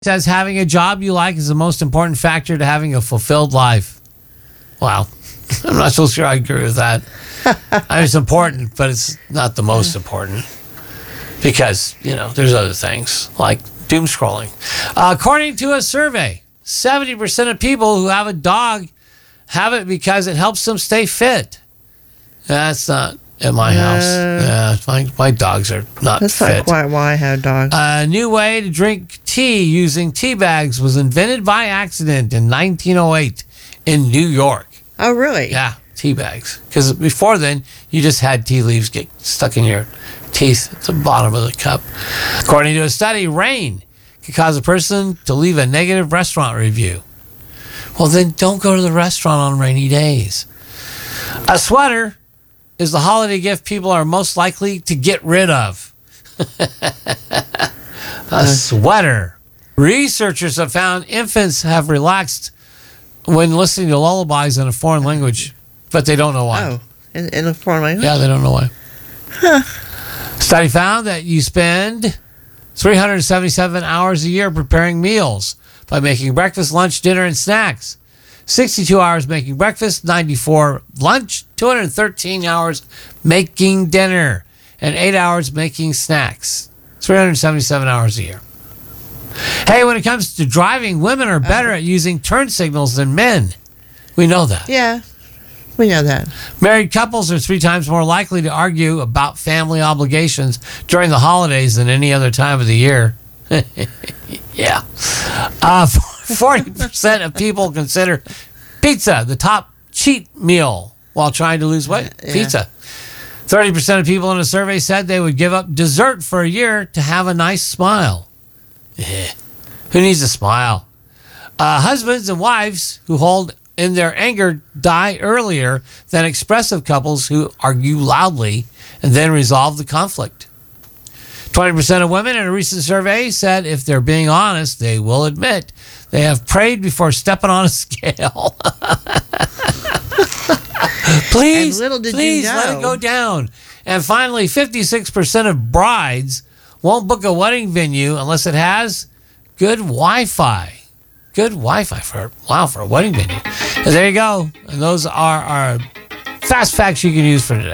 says having a job you like is the most important factor to having a fulfilled life. Wow. I'm not so sure I agree with that. I mean, it's important, but it's not the most important because, there's other things like doom scrolling. According to a survey, 70% of people who have a dog have it because it helps them stay fit. That's not at my house. Yeah, my dogs are not That's fit. not quite why I have dogs. A new way to drink tea using tea bags was invented by accident in 1908 in New York. Oh, really? Yeah, tea bags. Because before then, you just had tea leaves get stuck in your teeth at the bottom of the cup. According to a study, rain can cause a person to leave a negative restaurant review. Well, then don't go to the restaurant on rainy days. A sweater is the holiday gift people are most likely to get rid of. A sweater. Researchers have found infants have relaxed when listening to lullabies in a foreign language, but they don't know why. Oh, in a foreign language? Yeah, they don't know why. Study found that you spend 377 hours a year preparing meals by making breakfast, lunch, dinner, and snacks. 62 hours making breakfast, 94 lunch, 213 hours making dinner, and 8 hours making snacks. 377 hours a year. Hey, when it comes to driving, women are better at using turn signals than men. We know that. Yeah, we know that. Married couples are 3 times more likely to argue about family obligations during the holidays than any other time of the year. Yeah. 40% of people consider pizza the top cheat meal while trying to lose weight. Yeah. Pizza. 30% of people in a survey said they would give up dessert for a year to have a nice smile. Who needs a smile? Husbands and wives who hold in their anger die earlier than expressive couples who argue loudly and then resolve the conflict. 20% of women in a recent survey said if they're being honest, they will admit they have prayed before stepping on a scale. Please, And little did please you know. let it go down. And finally, 56% of brides won't book a wedding venue unless it has good Wi-Fi. Good Wi-Fi for a wedding venue. And there you go. And those are our fast facts you can use for today.